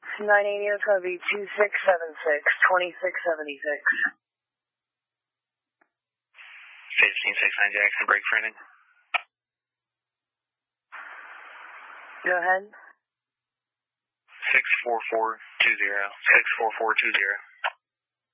980, it's going to be 2676, 2676. 1569 Jackson, break for ending. Go ahead. 64420, 64420.